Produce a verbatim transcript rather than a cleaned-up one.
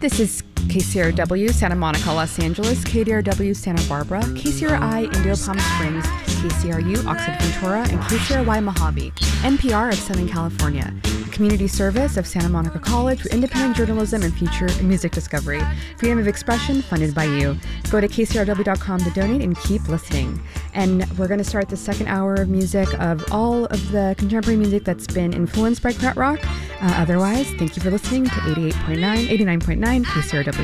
This is K C R W Santa Monica, Los Angeles, K D R W Santa Barbara, K C R I Indio Palm Springs, K C R U Oxford Ventura, and K C R Y Mojave, N P R of Southern California, a community service of Santa Monica College for independent journalism and future music discovery. Freedom of expression funded by you. Go to K C R W dot com to donate and keep listening. And we're going to start the second hour of music of all of the contemporary music that's been influenced by Krautrock. Uh, otherwise, thank you for listening to eighty-eight point nine, eighty-nine point nine K C R W.